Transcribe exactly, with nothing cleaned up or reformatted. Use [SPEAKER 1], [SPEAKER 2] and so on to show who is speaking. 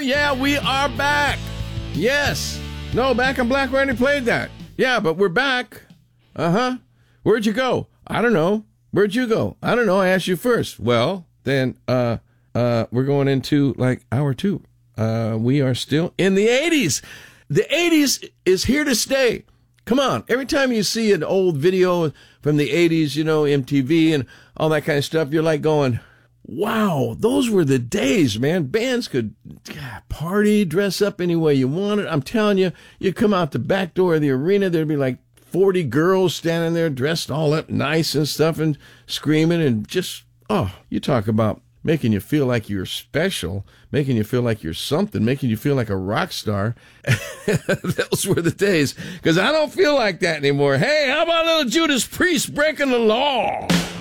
[SPEAKER 1] yeah, we are back. Yes. No, Back in Black, we already played that. Yeah, but we're back. Uh-huh. Where'd you go? I don't know. Where'd you go? I don't know. I asked you first. Well, then uh, uh, we're going into, like, hour two. Uh, we are still in the eighties. The eighties is here to stay. Come on. Every time you see an old video from the eighties, you know, M T V and all that kind of stuff, you're like going, wow, those were the days, man. Bands could God, party, dress up any way you wanted. I'm telling you, you come out the back door of the arena, there'd be like forty girls standing there dressed all up nice and stuff and screaming and just, oh, you talk about making you feel like you're special, making you feel like you're something, making you feel like a rock star. Those were the days, because I don't feel like that anymore. Hey, how about little Judas Priest breaking the law?